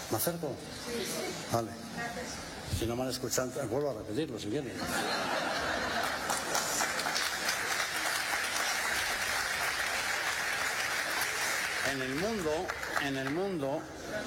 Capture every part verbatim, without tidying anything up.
¿Me acerco? Vale. Si no me han escuchado, vuelvo a repetirlo si quieren. En el mundo, en el mundo,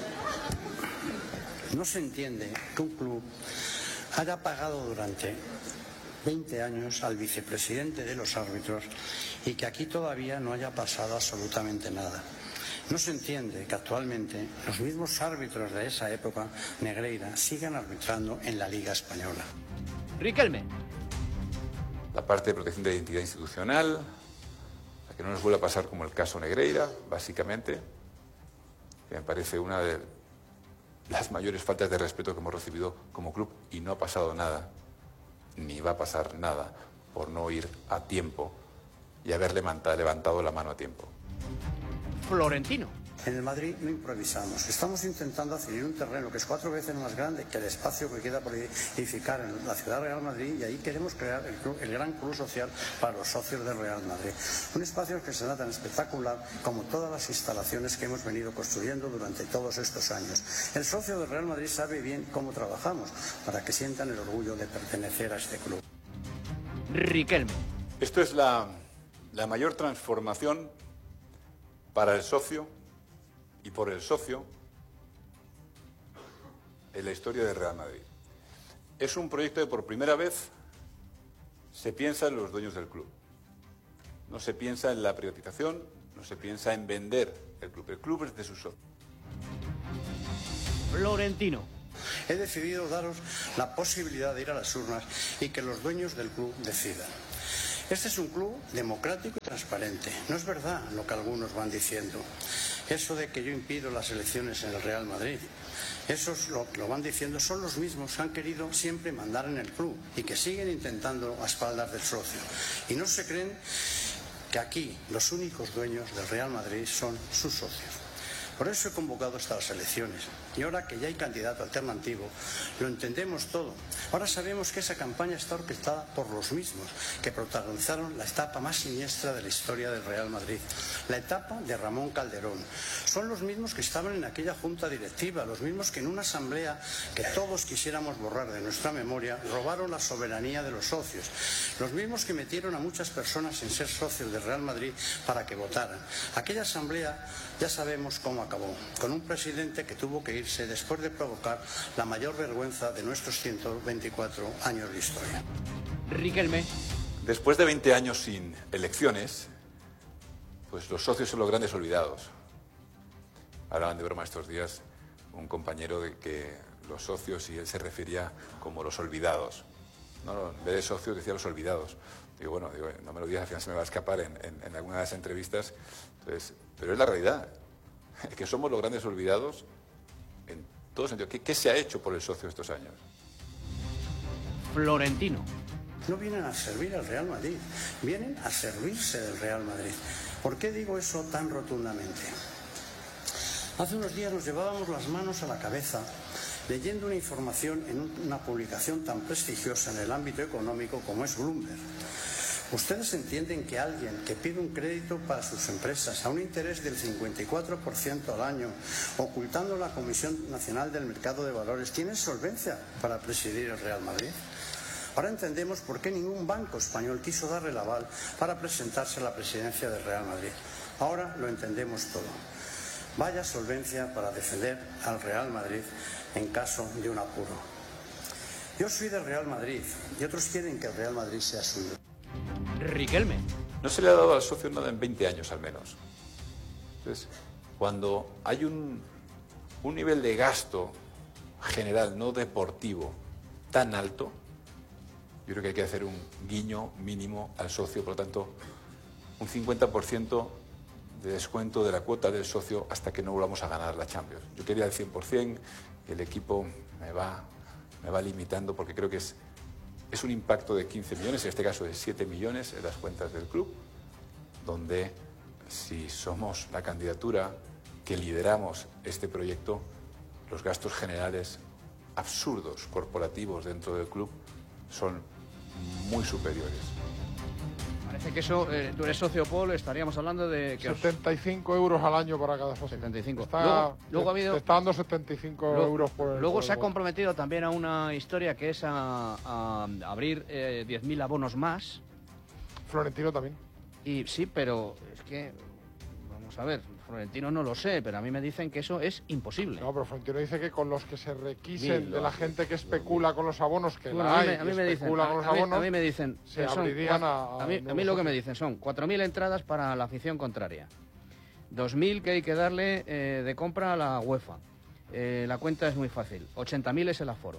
no se entiende que un club haya pagado durante veinte años al vicepresidente de los árbitros y que aquí todavía no haya pasado absolutamente nada. No se entiende que actualmente los mismos árbitros de esa época, Negreira, sigan arbitrando en la Liga Española. Riquelme. La parte de protección de identidad institucional, para que no nos vuelva a pasar como el caso Negreira, básicamente, que me parece una de las mayores faltas de respeto que hemos recibido como club, y no ha pasado nada, ni va a pasar nada, por no ir a tiempo y haber levantado, levantado la mano a tiempo. Florentino. En el Madrid no improvisamos. Estamos intentando adquirir un terreno que es cuatro veces más grande que el espacio que queda por edificar en la ciudad de Real Madrid, y ahí queremos crear el, club, el gran club social para los socios del Real Madrid. Un espacio que será tan espectacular como todas las instalaciones que hemos venido construyendo durante todos estos años. El socio del Real Madrid sabe bien cómo trabajamos para que sientan el orgullo de pertenecer a este club. Riquelme. Esto es la, la mayor transformación para el socio y por el socio en la historia del Real Madrid. Es un proyecto que por primera vez se piensa en los dueños del club. No se piensa en la privatización, no se piensa en vender el club. El club es de sus socios. Florentino. He decidido daros la posibilidad de ir a las urnas y que los dueños del club decidan. Este es un club democrático y transparente. No es verdad lo que algunos van diciendo. Eso de que yo impido las elecciones en el Real Madrid. Esos lo que lo van diciendo son los mismos que han querido siempre mandar en el club y que siguen intentando a espaldas del socio. Y no se creen que aquí los únicos dueños del Real Madrid son sus socios. Por eso he convocado estas elecciones. Y ahora que ya hay candidato alternativo, lo entendemos todo. Ahora sabemos que esa campaña está orquestada por los mismos que protagonizaron la etapa más siniestra de la historia del Real Madrid, la etapa de Ramón Calderón. Son los mismos que estaban en aquella junta directiva, los mismos que en una asamblea que todos quisiéramos borrar de nuestra memoria, robaron la soberanía de los socios. Los mismos que metieron a muchas personas sin ser socios del Real Madrid para que votaran. Aquella asamblea ya sabemos cómo acabó, con un presidente que tuvo que irse después de provocar la mayor vergüenza de nuestros ciento veinticuatro años de historia. Riquelme. Después de veinte años sin elecciones, pues los socios son los grandes olvidados. Hablaban de broma estos días un compañero de que los socios, y él se refería como los olvidados. No, no, en vez de socios decía los olvidados. Digo, bueno, digo, no me lo digas, al final se me va a escapar en, en, en alguna de las entrevistas. Entonces, pero es la realidad, que somos los grandes olvidados en todo sentido. ¿Qué, qué se ha hecho por el socio estos años? Florentino. No vienen a servir al Real Madrid, vienen a servirse del Real Madrid. ¿Por qué digo eso tan rotundamente? Hace unos días nos llevábamos las manos a la cabeza leyendo una información en una publicación tan prestigiosa en el ámbito económico como es Bloomberg. ¿Ustedes entienden que alguien que pide un crédito para sus empresas a un interés del cincuenta y cuatro por ciento al año, ocultando la Comisión Nacional del Mercado de Valores, tiene solvencia para presidir el Real Madrid? Ahora entendemos por qué ningún banco español quiso darle el aval para presentarse a la presidencia del Real Madrid. Ahora lo entendemos todo. Vaya solvencia para defender al Real Madrid en caso de un apuro. Yo soy del Real Madrid y otros quieren que el Real Madrid sea suyo. Riquelme. No se le ha dado al socio nada en veinte años al menos. Entonces, cuando hay un, un nivel de gasto general, no deportivo, tan alto, yo creo que hay que hacer un guiño mínimo al socio, por lo tanto, un cincuenta por ciento de descuento de la cuota del socio hasta que no volvamos a ganar la Champions. Yo quería el cien por ciento, el equipo me va, me va limitando porque creo que es, es un impacto de quince millones, en este caso de siete millones en las cuentas del club, donde si somos la candidatura que lideramos este proyecto, los gastos generales absurdos corporativos dentro del club son muy superiores. Parece que eso, eh, tú eres socio, Paul, estaríamos hablando de... Que setenta y cinco os... euros al año para cada socio. setenta y cinco. Está, luego, luego te, ha habido... te está dando setenta y cinco luego, euros por el... Luego por se el ha comprometido también a una historia que es a, a abrir eh, diez mil abonos más. Florentino también. Y sí, pero es que... Vamos a ver, Florentino no lo sé, pero a mí me dicen que eso es imposible. No, pero Florentino dice que con los que se requisen Bien, de la gente que especula con los abonos, que bueno, la a hay, mí, me- a mí que me dicen, especula con los a, a mí, abonos, a mí me dicen, se son abrirían cua- a, a mí, a nuevos mí lo que me socios. dicen son cuatro mil entradas para la afición contraria, dos mil que hay que darle eh, de compra a la UEFA. Eh, la cuenta es muy fácil, ochenta mil es el aforo.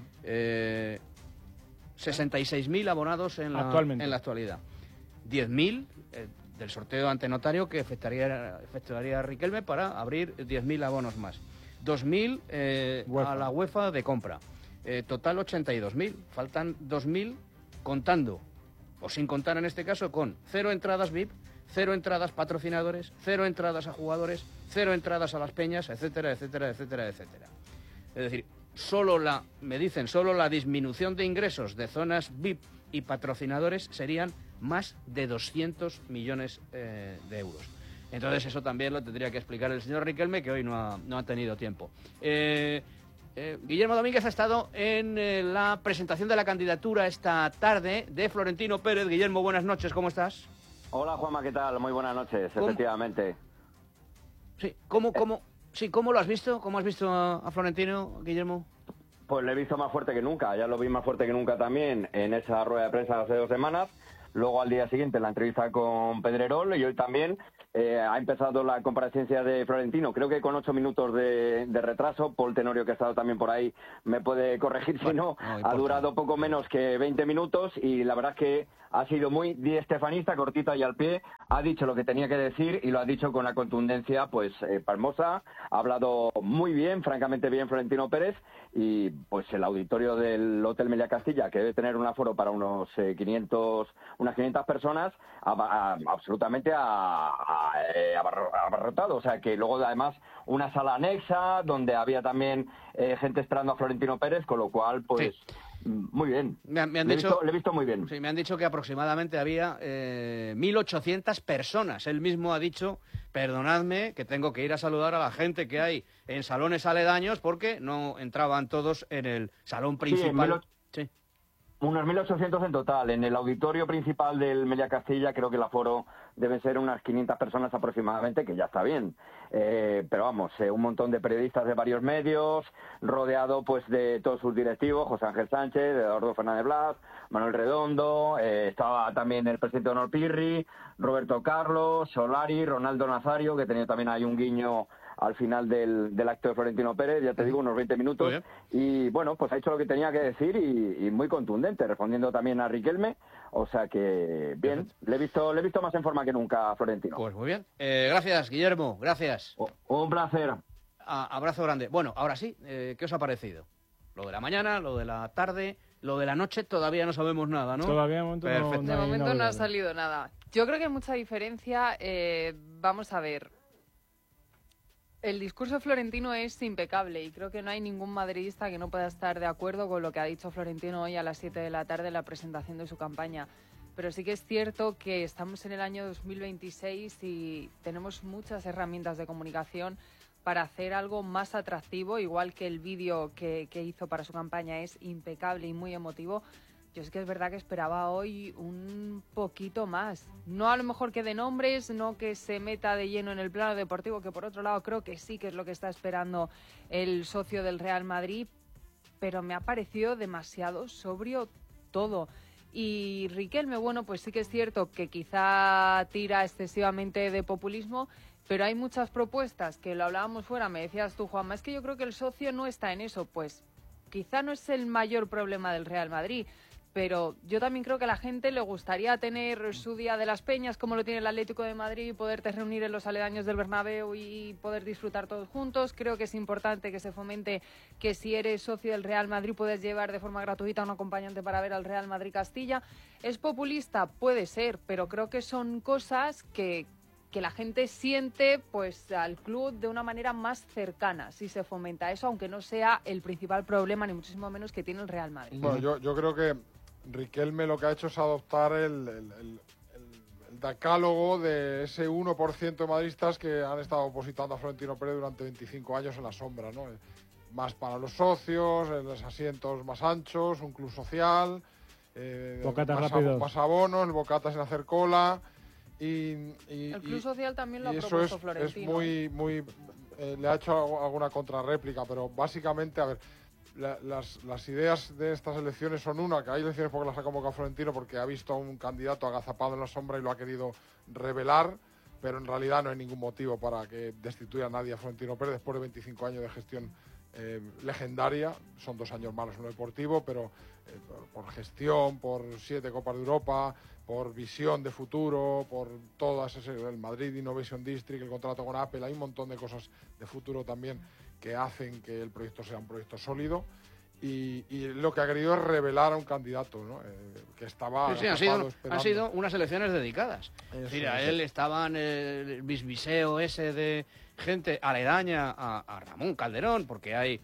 Eh, sesenta y seis mil abonados en la, Actualmente. en la actualidad. diez mil eh, del sorteo ante notario que efectuaría, efectuaría Riquelme para abrir diez mil abonos más. dos mil eh, UEFA. a la UEFA de compra. Eh, total ochenta y dos mil. Faltan dos mil contando, o sin contar en este caso, con cero entradas V I P, cero entradas patrocinadores, cero entradas a jugadores, cero entradas a las peñas, etcétera, etcétera, etcétera, etcétera. Es decir, solo la, me dicen, solo la disminución de ingresos de zonas V I P y patrocinadores serían más de doscientos millones eh, de euros. Entonces eso también lo tendría que explicar el señor Riquelme, que hoy no ha, no ha tenido tiempo. Eh, eh, Guillermo Domínguez ha estado en eh, la presentación de la candidatura esta tarde de Florentino Pérez. Guillermo, buenas noches, ¿cómo estás? Hola Juanma, ¿qué tal? Muy buenas noches, ¿Cómo? efectivamente. Sí, ¿cómo, cómo, sí, ¿cómo lo has visto? ¿Cómo has visto a, a Florentino, Guillermo? Pues le he visto más fuerte que nunca, ya lo vi más fuerte que nunca también en esa rueda de prensa hace dos semanas, luego al día siguiente la entrevista con Pedrerol y hoy también eh, ha empezado la comparecencia de Florentino, creo que con ocho minutos de, de retraso. Paul Tenorio, que ha estado también por ahí, me puede corregir si Bueno, no, no ha importa. durado poco menos que veinte minutos y la verdad es que ha sido muy diestefanista, cortita y al pie, ha dicho lo que tenía que decir y lo ha dicho con una contundencia pues eh, palmosa, ha hablado muy bien, francamente bien Florentino Pérez y pues el auditorio del Hotel Meliá Castilla, que debe tener un aforo para unos eh, quinientos, unas quinientas personas, ha, ha, absolutamente ha, ha, eh, abarro- abarrotado, o sea que luego además una sala anexa donde había también eh, gente esperando a Florentino Pérez, con lo cual pues Sí. muy bien. Me han, me han le, he dicho, visto, le he visto muy bien. sí, me han dicho que aproximadamente había eh, mil ochocientas personas. Él mismo ha dicho, perdonadme, que tengo que ir a saludar a la gente que hay en salones aledaños porque no entraban todos en el salón principal. mil och- Sí. Unos mil ochocientos en total. En el auditorio principal del Meliá Castilla creo que el aforo deben ser unas quinientas personas aproximadamente, que ya está bien. Eh, pero vamos, eh, un montón de periodistas de varios medios, rodeado pues de todos sus directivos, José Ángel Sánchez, Eduardo Fernández Blas, Manuel Redondo, eh, estaba también el presidente Honor Pirri, Roberto Carlos, Solari, Ronaldo Nazario, que tenía también ahí un guiño al final del, del acto de Florentino Pérez, ya te digo, unos veinte minutos. Muy bien. Y bueno, pues ha hecho lo que tenía que decir y, y muy contundente, respondiendo también a Riquelme. O sea que bien, le he visto, le he visto más en forma que nunca a Florentino. Pues muy bien. Eh, gracias, Guillermo, gracias. O- un placer. A- abrazo grande. Bueno, ahora sí, eh, ¿qué os ha parecido? Lo de la mañana, lo de la tarde, lo de la noche, todavía no sabemos nada, ¿no? Todavía de momento no- Perfecto. no De hay momento no ha novedades. salido nada. Yo creo que hay mucha diferencia. eh, vamos a ver. El discurso de Florentino es impecable y creo que no hay ningún madridista que no pueda estar de acuerdo con lo que ha dicho Florentino hoy a las siete de la tarde en la presentación de su campaña. Pero sí que es cierto que estamos en el año dos mil veintiséis y tenemos muchas herramientas de comunicación para hacer algo más atractivo, igual que el vídeo que, que hizo para su campaña es impecable y muy emotivo. Yo es que es verdad que esperaba hoy un poquito más. No a lo mejor que de nombres, no que se meta de lleno en el plano deportivo, que por otro lado creo que sí que es lo que está esperando el socio del Real Madrid, pero me ha parecido demasiado sobrio todo. Y Riquelme, bueno, pues sí que es cierto que quizá tira excesivamente de populismo, pero hay muchas propuestas que lo hablábamos fuera, me decías tú, Juanma, es que yo creo que el socio no está en eso. Pues quizá no es el mayor problema del Real Madrid, pero yo también creo que a la gente le gustaría tener su Día de las Peñas como lo tiene el Atlético de Madrid, poderte reunir en los aledaños del Bernabéu y poder disfrutar todos juntos. Creo que es importante que se fomente que si eres socio del Real Madrid puedes llevar de forma gratuita a un acompañante para ver al Real Madrid Castilla. ¿Es populista? Puede ser, pero creo que son cosas que, que la gente siente pues al club de una manera más cercana si se fomenta eso, aunque no sea el principal problema ni muchísimo menos que tiene el Real Madrid. Bueno, yo, yo creo que Riquelme lo que ha hecho es adoptar el, el, el, el decálogo de ese uno por ciento de madridistas que han estado opositando a Florentino Pérez durante veinticinco años en la sombra, ¿no? Más para los socios, los asientos más anchos, un club social, eh, bocatas más, rápidos. más abonos, el bocata sin hacer cola. Y, y, el club y, social también lo ha y eso propuesto es, Florentino. es muy, muy eh, le ha hecho alguna contrarréplica, pero básicamente, a ver, la, las, las ideas de estas elecciones son una, que hay elecciones porque las ha convocado Florentino porque ha visto a un candidato agazapado en la sombra y lo ha querido revelar, pero en realidad no hay ningún motivo para que destituya a nadie a Florentino Pérez después de veinticinco años de gestión eh, legendaria. Son dos años malos en lo deportivo, pero eh, por, por gestión, por siete Copas de Europa, por visión de futuro, por todas ese, el Madrid Innovation District, el contrato con Apple, hay un montón de cosas de futuro también que hacen que el proyecto sea un proyecto sólido. Y, y lo que ha querido es revelar a un candidato, ¿no? Eh, que estaba sí, sí, han, sido, esperando. han sido unas elecciones dedicadas. Eso, es decir, a eso. él estaban el bisbiseo ese de gente aledaña a, a Ramón Calderón, porque hay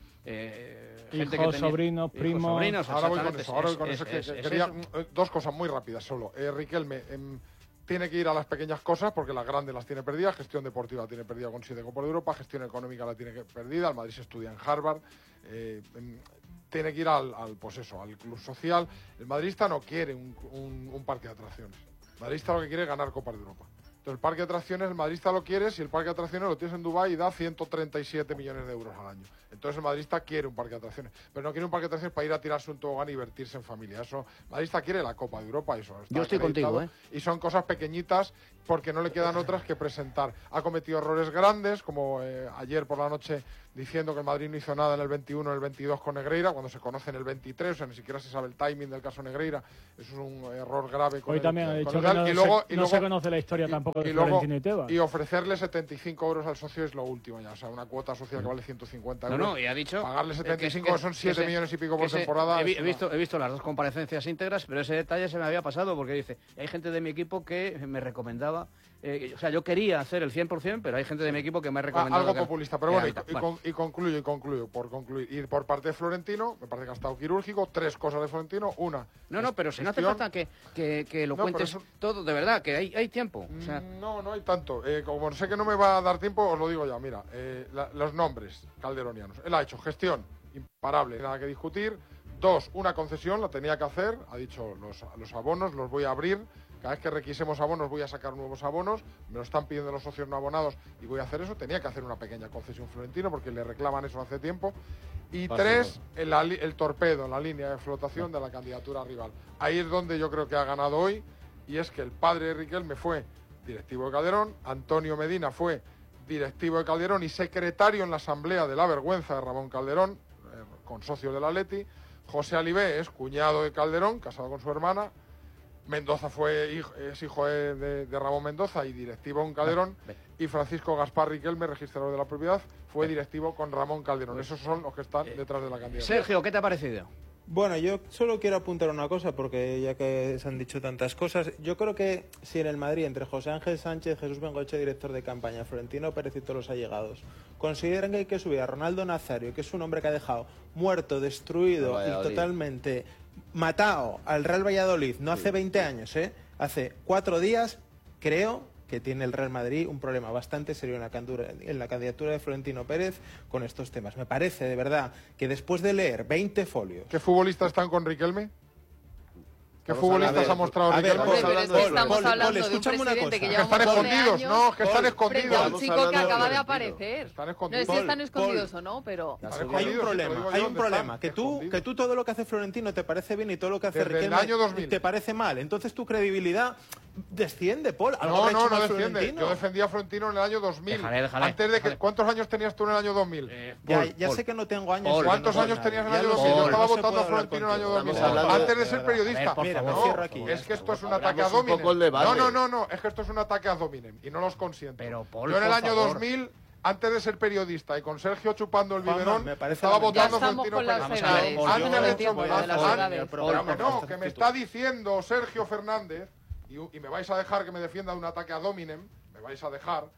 eh, gente hijos, que tenía, sobrinos, hijos, primos. sobrinos, Ahora voy con exactamente, eso, ahora voy es- con es- eso. que- es- que es quería eso. mm, dos cosas muy rápidas solo. Eh, Riquelme em, tiene que ir a las pequeñas cosas porque las grandes las tiene perdidas. Gestión deportiva la tiene perdida con siete Copas de Europa. Gestión económica la tiene que- perdida. El Madrid se estudia en Harvard. Eh, em, tiene que ir al, al, pues eso, al club social. El madridista no quiere un, un, un parque de atracciones. El madridista lo que quiere es ganar Copas de Europa. Entonces el parque de atracciones, el madridista lo quiere si el parque de atracciones lo tienes en Dubái y da ciento treinta y siete millones de euros al año. Entonces el madridista quiere un parque de atracciones, pero no quiere un parque de atracciones para ir a tirarse un tobogán y divertirse en familia. Eso, el madridista quiere la Copa de Europa, eso está Yo estoy acreditado. contigo, ¿eh? Y son cosas pequeñitas porque no le quedan otras que presentar. Ha cometido errores grandes, como eh, ayer por la noche diciendo que el Madrid no hizo nada en el veintiuno, en el veintidós con Negreira, cuando se conoce en el veintitrés, o sea, ni siquiera se sabe el timing del caso Negreira. Eso es un error grave. Con Hoy el- también ha con dicho el que Real. no, y luego, se, y no luego- se conoce la historia y- tampoco de y luego- Florentino y Tebas. y ofrecerle setenta y cinco euros al socio es lo último ya, o sea, una cuota social que vale ciento cincuenta No, euros. no, y ha dicho... Pagarle eh, setenta y que- cinco que- son que siete se- millones y pico que por se- temporada. He, vi- es he una- visto, he visto las dos comparecencias íntegras, pero ese detalle se me había pasado porque dice, hay gente de mi equipo que me recomendaba, eh, o sea, yo quería hacer el cien por ciento, pero hay gente de mi equipo que me ha Ah, recomendado... algo que- populista, pero que bueno, y, habita. y Bueno. con- y concluyo, y concluyo, por concluir. Y por parte de Florentino, me parece que ha estado quirúrgico, tres cosas de Florentino, una... No, no, pero si no hace gestión. falta que, que, que lo No, pero cuentes eso- todo, de verdad, que hay, hay tiempo. O sea, Mm, No, no hay tanto. Eh, como sé que no me va a dar tiempo, os lo digo ya. Mira, eh, la- los nombres calderonianos. Él ha hecho gestión imparable, nada que discutir. Dos, una concesión, la tenía que hacer. Ha dicho, los, los abonos los voy a abrir. Cada vez que requisemos abonos voy a sacar nuevos abonos. Me lo están pidiendo los socios no abonados y voy a hacer eso. Tenía que hacer una pequeña concesión Florentino porque le reclaman eso hace tiempo. Y Paso, tres, el, ali- el torpedo en la línea de flotación de la candidatura rival. Ahí es donde yo creo que ha ganado hoy. Y es que el padre de Riquelme fue directivo de Calderón, Antonio Medina fue directivo de Calderón y secretario en la asamblea de la vergüenza de Ramón Calderón, eh, con socios del Atleti. José Alibé es cuñado de Calderón, casado con su hermana. Mendoza fue hijo, es hijo de, de- de Ramón Mendoza y directivo en Calderón. Ve, Y Francisco Gaspar Riquelme, registrador de la propiedad, fue directivo con Ramón Calderón. Pues, Esos son los que están eh, detrás de la candidatura. Sergio, ¿qué te ha parecido? Bueno, yo solo quiero apuntar una cosa, porque ya que se han dicho tantas cosas, yo creo que si en el Madrid, entre José Ángel Sánchez, Jesús Bengoche, director de campaña, Florentino Pérez y todos los allegados, consideran que hay que subir a Ronaldo Nazario, que es un hombre que ha dejado muerto, destruido Al y Valladolid. totalmente matado al Real Valladolid, no hace veinte años, ¿eh? Hace cuatro días, creo que tiene el Real Madrid un problema bastante serio en la, candidatura, en la candidatura de Florentino Pérez con estos temas. Me parece, de verdad, que después de leer veinte folios... ¿Qué futbolistas están con Riquelme? ¿Qué Vamos a futbolistas ver, ha mostrado a ver, Riquelme? vamos Hombre, pero es que Paul, estamos Paul, hablando Paul, de un escúchame una presidente cosa. que Que lleva están un montón de escondidos, años no, que están frente a escondidos. un Estamos chico que hablando de acaba de Florentino. aparecer. Están No escondidos. sé si están Paul, escondidos o no, pero... Están Hay un escondidos, te lo problema, digo yo, hay un ¿dónde problema. están? Que tú, Escondidos. que tú todo lo que hace Florentino te parece bien y todo lo que hace Desde el Riquelme año dos mil. te parece mal. Entonces tu credibilidad desciende, Paul. Algo No, habrá no, hecho no mal defiende. Florentino. Yo defendía a Florentino en el año dos mil. Déjale, déjale, Antes de que, déjale. ¿cuántos años tenías tú en el año dos mil? Eh, Ya, Paul, ya Paul. sé que no tengo años. Paul, y que ¿Cuántos no años puedo tenías en el hablar. año Ya lo dos mil? sé, Yo no estaba se votando puede a hablar Florentino en el año contigo. dos mil. Estamos hablando Antes de de- ser periodista. A ver, por Mira, me favor. cierro aquí. Es que esto es un ataque a Abramos un Dominem. poco el debate. No, no, no, no, es que esto es un ataque a Dominem y no los consiento. Pero, Paul, Yo en el por año favor. dos mil, antes de ser periodista y con Sergio chupando el Juanma, biberón, me parece estaba lamentable. Ya votando a estamos Florentino con las Pérez. Vamos a ver, edades. por Antes Dios, del por tiempo favor, de las Paul, edades. Paul, Pero por que no, favor. que me está diciendo Sergio Fernández, y, y me vais a dejar que me defienda de un ataque a Dominem, me vais a dejar,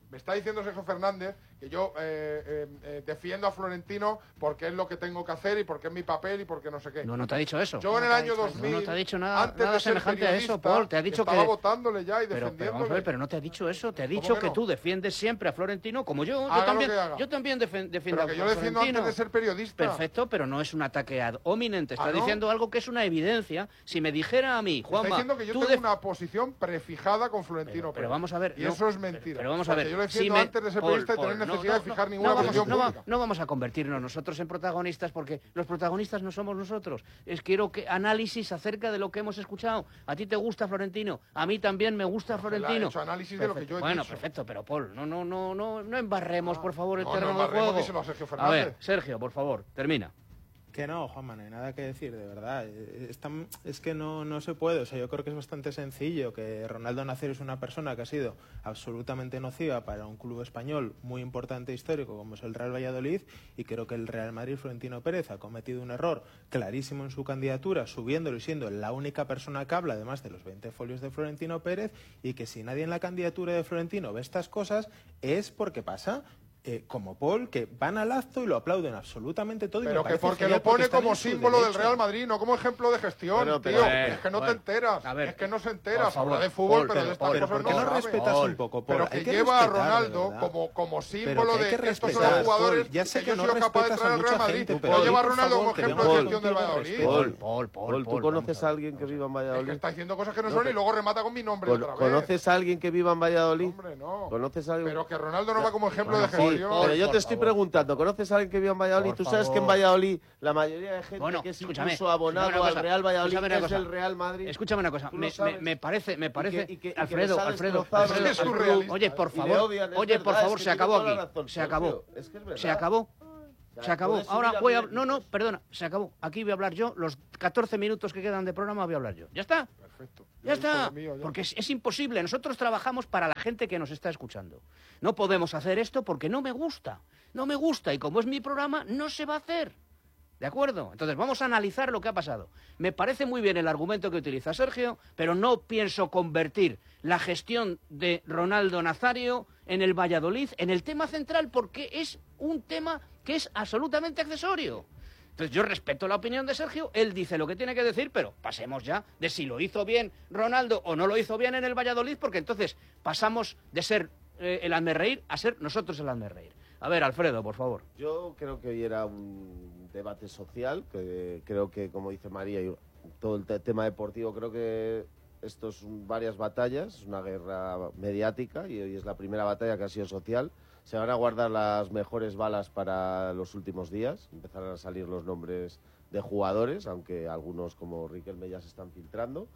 Me está diciendo Sergio Fernández que yo eh, eh, eh, defiendo a Florentino porque es lo que tengo que hacer y porque es mi papel y porque no sé qué. No, no te ha dicho eso. Yo no en el año dos mil, no, no te ha dicho nada, antes nada de ser semejante a eso, periodista, Paul. Te ha dicho estaba que... votándole ya y pero, defendiéndole. pero vamos a ver, pero no te ha dicho eso. Te ha dicho que que, no? tú defiendes siempre a Florentino como yo. Yo Haga también, lo que haga. yo también defen- defiendo Pero que a yo defiendo Florentino. antes de ser periodista. Perfecto, pero no es un ataque ad hominem. Te está ¿Ah, no? diciendo algo que es una evidencia. Si me dijera a mí, Está Juanma, diciendo que yo tú tengo def- una posición prefijada con Florentino Pero, pero Pérez. vamos a ver. Y no, eso es mentira. Pero, pero vamos a Porque ver. yo lo defiendo me- antes de ser Paul, periodista y Paul, tener no, necesidad no, de fijar no, ninguna no vamos, posición no, va- pública. no vamos a convertirnos nosotros en protagonistas porque los protagonistas no somos nosotros. Es quiero que análisis acerca de lo que hemos escuchado. A ti te gusta Florentino, a mí también me gusta Él ha Florentino. hecho análisis de lo que yo he Bueno, dicho. perfecto, pero Paul, no, no, no, no, no embarremos, Ah, por favor, el no, terreno no del embarremos, juego. díselo a Sergio A Fernández. ver, Sergio, por favor, termina. Que no, Juanma, no hay nada que decir, de verdad. Eh, Es, tan- es que no, no se puede. O sea, yo creo que es bastante sencillo que Ronaldo Nazario es una persona que ha sido absolutamente nociva para un club español muy importante e histórico como es el Real Valladolid, y creo que el Real Madrid, Florentino Pérez, ha cometido un error clarísimo en su candidatura, subiéndolo y siendo la única persona que habla, además de los veinte folios de Florentino Pérez, y que si nadie en la candidatura de Florentino ve estas cosas es porque pasa... Eh, como Paul, que van al acto y lo aplauden absolutamente todo. Y Pero me que parece porque genial lo pone están como en su símbolo del derecho. Real Madrid, no como ejemplo de gestión, Bueno, pero- tío. Eh, es que no bueno, te enteras. a ver, es que no se por entera. favor, Habla de fútbol, Paul, pero pero, de estas Paul, cosas ¿Por no qué no sabe. respetas Paul, un poco, Paul? Pero Hay que que lleva a respetar, de Ronaldo verdad. como, como Pero símbolo que hay de que que estos son respetar, los jugadores Paul. Ya sé que que yo no he sido capaz de respetas a traer al mucha Real Madrid. gente, Pero pero lleva a por Ronaldo favor, como te ejemplo veo de un gestión del poquito de Valladolid. respeto. Paul, Paul, Paul, Paul, ¿tú Paul, conoces vamos a alguien que viva en Es Valladolid? que está diciendo cosas que no son No, y luego remata con mi nombre Con- otra vez. ¿Conoces a alguien que viva en Valladolid? Hombre, no. ¿Conoces a alguien? Pero que Ronaldo no va como ejemplo Bueno, de sí, gestión. Pero yo por te estoy favor. preguntando, ¿conoces a alguien que viva en Valladolid? Por Tú sabes que en favor. Valladolid la mayoría de gente Bueno, que es escúchame, incluso abonado escúchame una al cosa, Real Valladolid escúchame una es cosa. el Real Madrid. Escúchame una cosa, Tú lo me, me, sabes. me parece, me parece, y que- y que Alfredo, le sale Alfredo, destrozado Alfredo, Es que es Alfredo, surrealista. oye, por Y le favor, odian, es oye, por verdad, favor, es que se tiene acabó toda la aquí, razón, se acabó, Sergio, es que es verdad. se acabó, O sea, se acabó. puedes subir Ahora a voy a, mil no, no, equipos. perdona, se acabó. Aquí voy a hablar yo, los catorce minutos que quedan de programa voy a hablar yo. ¿Ya está? Perfecto. Ya he dicho está, lo mío, ya. porque es, es imposible. Nosotros trabajamos para la gente que nos está escuchando. No podemos hacer esto porque no me gusta. No me gusta y como es mi programa, no se va a hacer. ¿De acuerdo? Entonces vamos a analizar lo que ha pasado. Me parece muy bien el argumento que utiliza Sergio, pero no pienso convertir la gestión de Ronaldo Nazario en el Valladolid en el tema central porque es un tema que es absolutamente accesorio. Entonces yo respeto la opinión de Sergio, él dice lo que tiene que decir, pero pasemos ya de si lo hizo bien Ronaldo o no lo hizo bien en el Valladolid, porque entonces pasamos de ser eh, el hazmerreír a ser nosotros el hazmerreír. A ver, Alfredo, por favor. Yo creo que hoy era un debate social, que creo que, como dice María, y todo el te- tema deportivo, creo que esto son varias batallas, es una guerra mediática y hoy es la primera batalla que ha sido social. Se van a guardar las mejores balas para los últimos días, empezarán a salir los nombres de jugadores, aunque algunos como Riquelme ya se están filtrando.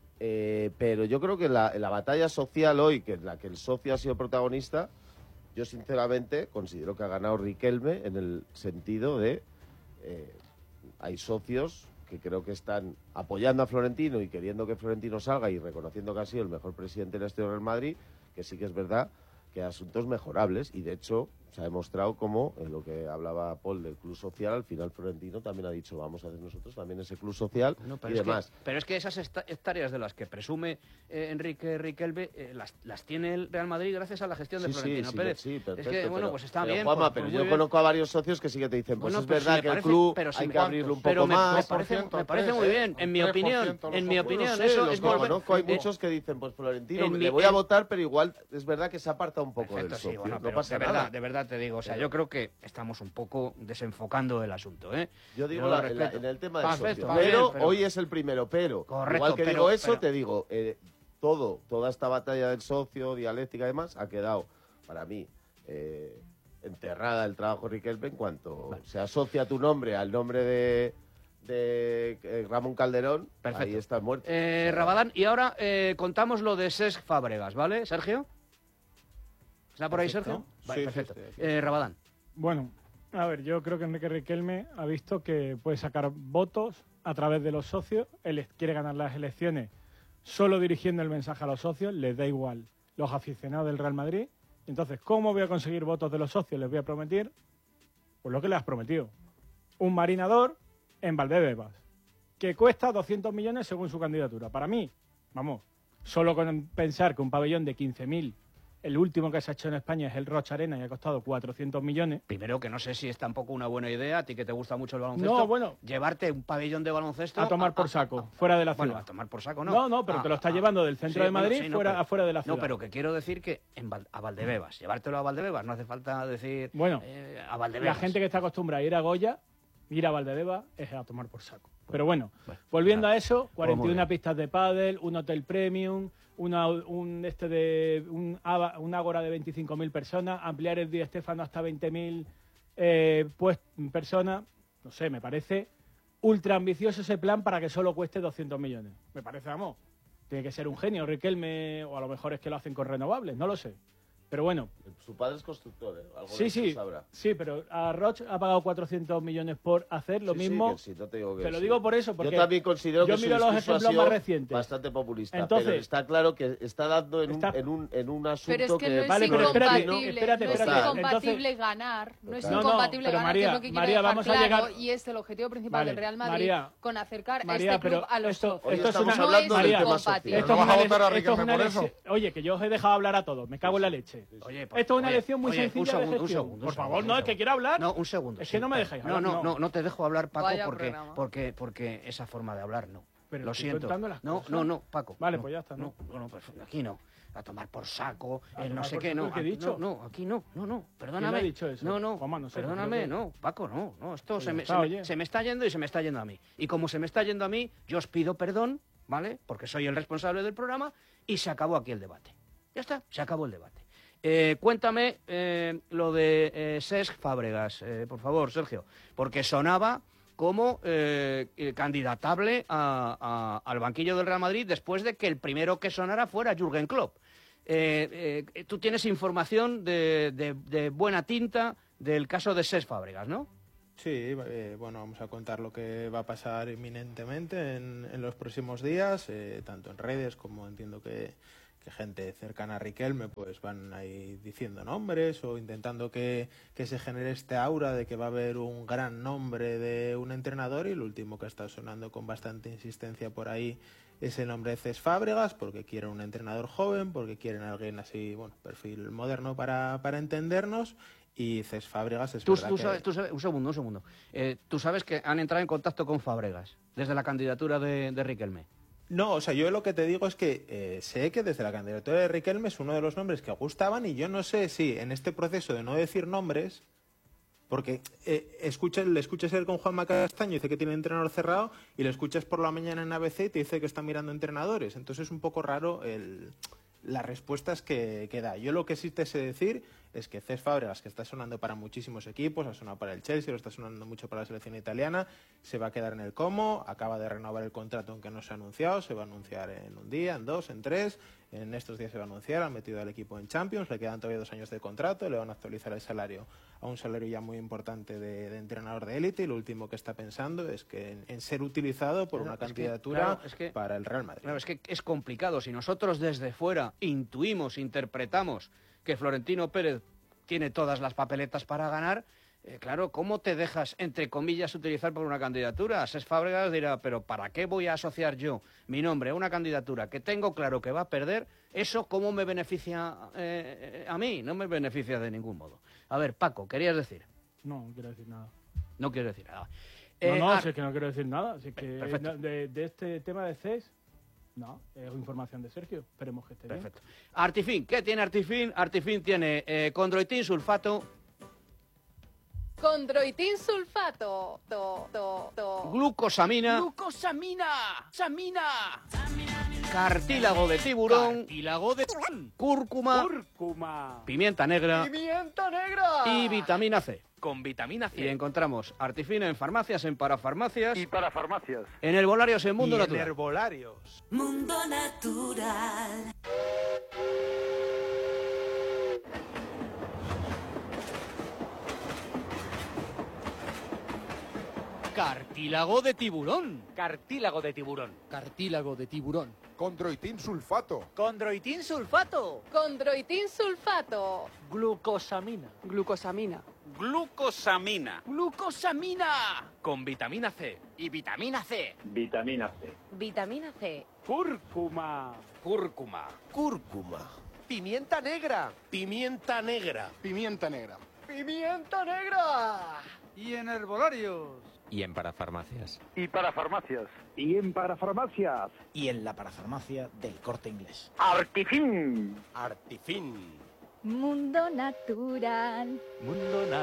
Eh, pero yo creo que la, la batalla social hoy, que en la que el socio ha sido protagonista, yo sinceramente considero que ha ganado Riquelme en el sentido de eh, hay socios que creo que están apoyando a Florentino y queriendo que Florentino salga y reconociendo que ha sido el mejor presidente de la historia del Madrid, que sí que es verdad que hay asuntos mejorables y de hecho se ha demostrado como en lo que hablaba Paul del club social, al final Florentino también ha dicho vamos a hacer nosotros también ese club social No, pero y es demás. Que, pero es que esas esta- hectáreas de las que presume eh, Enrique Riquelme eh, las, las tiene el Real Madrid gracias a la gestión de Sí, sí, Florentino sí, Pérez. sí, perfecto, es que, bueno, pero- pues está pero, bien. Juanma, pues- pero pues yo muy bien. conozco a varios socios que sí que te dicen, pues Bueno, es pero si verdad me que parece- el club pero si hay me- que abrirlo un pero poco me, más. me parece, dos por ciento, me parece tres, muy ¿eh? bien. En mi Un opinión, tres por ciento en mi los opinión, No sé, eso los es que volver- conozco, hay eh, muchos que dicen, pues Florentino, en le mi- voy a en- votar, pero igual es verdad que se aparta un poco Perfecto, del sí, socio, bueno, no pero pasa de nada. verdad, de verdad te digo, o sea, yo creo que estamos un poco desenfocando el asunto, ¿eh? Yo digo lo la- en, la- respeto. en el tema del Perfecto, socio, está bien, pero, pero- hoy es el primero, pero Correcto, igual que pero- digo eso, pero- te digo, eh, todo, toda esta batalla del socio, dialéctica y demás, ha quedado, para mí, eh, enterrada el trabajo de Riquelme en cuanto se asocia tu nombre al nombre de, de eh, Ramón Calderón, Perfecto. ahí estás muerto. Eh, O sea, Rabadán, y ahora eh, contamos lo de Cesc Fábregas, ¿vale, Sergio? ¿Está por ahí, Perfecto. Sergio? Sí, Vale, sí, perfecto. estoy aquí. Eh, Rabadán. Bueno, a ver, yo creo que Enrique Riquelme ha visto que puede sacar votos a través de los socios. Él quiere ganar las elecciones solo dirigiendo el mensaje a los socios, les da igual los aficionados del Real Madrid. Entonces, ¿cómo voy a conseguir votos de los socios? Les voy a prometer, pues lo que les has prometido. Un marinador en Valdebebas, que cuesta doscientos millones según su candidatura. Para mí, vamos, solo con pensar que un pabellón de quince mil El último que se ha hecho en España es el Rocha Arena y ha costado cuatrocientos millones. Primero, que no sé si es tampoco una buena idea, a ti que te gusta mucho el baloncesto, No, bueno. llevarte un pabellón de baloncesto... A tomar por saco, a, a, fuera de la ciudad. Bueno, a tomar por saco no. No, no, pero ah, te lo estás ah, llevando del centro sí, de Madrid bueno, sí, no, fuera, pero, afuera de la ciudad. No, pero que quiero decir que en Val, a Valdebebas, llevártelo a Valdebebas, no hace falta decir bueno, eh, a Valdebebas. La gente que está acostumbrada a ir a Goya, ir a Valdebebas es a tomar por saco. Pero bueno, bueno volviendo nada. a eso, cuarenta y una pues pistas de pádel, un hotel premium, una, un este de un, un ágora de veinticinco mil personas, ampliar el Di Stéfano hasta veinte mil eh, pues, personas, no sé, me parece ultra ambicioso ese plan para que solo cueste doscientos millones. Me parece, vamos, tiene que ser un genio, Riquelme, o a lo mejor es que lo hacen con renovables, no lo sé. Pero bueno. Su padre es constructor, ¿eh? Algo sí, sí, sabrá. Sí, pero a Roche ha pagado cuatrocientos millones por hacer lo sí, mismo. Sí, que sí, no te digo que te lo sí. digo por eso, porque yo también considero yo que miro su los ejemplos más recientes. Bastante populista. Entonces, pero está claro que está dando en, está, un, en, un, en un asunto pero es que, que... no es vale, pero espérate, no, espérate, no espérate. es incompatible Entonces, ganar, no es no, incompatible no, ganar, María, que es lo que quiero María, dejar vamos claro, a llegar... y es el objetivo principal vale, del Real Madrid, María, con acercar María, este club pero a los esto, socios. esto es una, no es María, compatible. Esto ¿No vas a votar a esto es Riquelme una por eso? Oye, que yo os he dejado hablar a todos, me cago en la leche. Oye, esto es una oye, lección muy oye, sencilla un segundo, de gestión. un segundo, por un favor, segundo, no, un es que quiero hablar. No, un segundo. Es sí, que no me dejáis no, hablar. no, no, no te dejo hablar, Paco, Vaya porque, programa. porque, porque esa forma de hablar no. Pero lo estoy siento. contando las No, cosas. no, no, Paco. Vale, no, pues ya está, ¿no? No, no, pues aquí no. A tomar por saco, A el no tomar sé por qué, saco, no. ¿qué he aquí- dicho? No, no, aquí no, no, no, perdóname. ¿Quién ha dicho eso? No, no, Juanma, no sé, perdóname, creo que- no, Paco, no, no, esto Pues se ya me, está, se, me, oye. se me está yendo y se me está yendo a mí. Y como se me está yendo a mí, yo os pido perdón, ¿vale? Porque soy el responsable del programa y se acabó aquí el debate. Ya está, se acabó el debate. Eh, cuéntame eh, lo de eh, Cesc Fábregas, eh, por favor, Sergio, porque sonaba como eh, eh, candidatable a, a, al banquillo del Real Madrid después de que el primero que sonara fuera Jürgen Klopp. Eh, eh, tú tienes información de, de, de buena tinta del caso de Cesc Fábregas, ¿no? Sí, eh, bueno, vamos a contar lo que va a pasar inminentemente en, en los próximos días, eh, tanto en redes como entiendo que, que gente cercana a Riquelme pues van ahí diciendo nombres o intentando que, que se genere este aura de que va a haber un gran nombre de un entrenador, y lo último que está sonando con bastante insistencia por ahí es el nombre de Cesc Fábregas, porque quieren un entrenador joven, porque quieren a alguien así, bueno, perfil moderno para, para entendernos. Y Cesc Fábregas es tú, verdad tú que... sabes, tú sabes, un segundo, un segundo. Eh, tú sabes que han entrado en contacto con Fábregas desde la candidatura de, de Riquelme. No, o sea, yo lo que te digo es que eh, sé que desde la candidatura de Riquelme es uno de los nombres que gustaban, y yo no sé si en este proceso de no decir nombres, porque eh, escuchas, le escuchas él con Juanma Castaño, dice que tiene entrenador cerrado, y le escuchas por la mañana en A B C y te dice que está mirando entrenadores. Entonces es un poco raro el, las respuestas que, que da. Yo lo que sí te sé decir es que Cesc Fábregas, que está sonando para muchísimos equipos, ha sonado para el Chelsea, lo está sonando mucho para la selección italiana, se va a quedar en el Como, acaba de renovar el contrato aunque no se ha anunciado, se va a anunciar en un día, en dos, en tres, en estos días se va a anunciar, han metido al equipo en Champions, le quedan todavía dos años de contrato, le van a actualizar el salario a un salario ya muy importante de, de entrenador de élite, y lo último que está pensando es que en, en ser utilizado por Claro, una es que, candidatura claro, es que, para el Real Madrid. Claro, es que es complicado. Si nosotros desde fuera intuimos, interpretamos que Florentino Pérez tiene todas las papeletas para ganar, eh, claro, ¿cómo te dejas, entre comillas, utilizar por una candidatura? Cesc Fábregas dirá, pero ¿para qué voy a asociar yo mi nombre a una candidatura que tengo claro que va a perder? ¿Eso cómo me beneficia eh, a mí? No me beneficia de ningún modo. A ver, Paco, ¿querías decir? No, no quiero decir nada. No quiero decir nada. No, Eh, no, ah, si es que no quiero decir nada. Si es que Perfecto. de, de este tema de C E S, no, es información de Sergio. Esperemos que esté Perfecto. Artifin, ¿qué tiene Artifin? Artifin tiene eh, condroitin sulfato, Condroitin sulfato. To, to, to. glucosamina, ¡Glucosamina! ¡Samina! cartílago de tiburón, Cartílago de cúrcuma, Cúrcuma. pimienta negra ¡Pimienta negra! y vitamina C. Con vitamina Y C. encontramos Artifin en farmacias, en parafarmacias, Y para farmacias. en herbolarios en Mundo y en Natural. herbolarios. Mundo Natural. Cartílago de tiburón. Cartílago de tiburón. Cartílago de tiburón. Condroitin sulfato. Condroitin sulfato. Condroitin sulfato. Glucosamina. Glucosamina. Glucosamina. Glucosamina. Con vitamina C. Y vitamina C. Vitamina C. Vitamina C. Cúrcuma. Cúrcuma. Cúrcuma. Pimienta negra. Pimienta negra. Pimienta negra. ¡Pimienta negra! Y en herbolarios. Y en parafarmacias. Y parafarmacias. Y en parafarmacias. Y en la parafarmacia del Corte Inglés. Artifin. Artifin. Mundo natural. Mundo natural.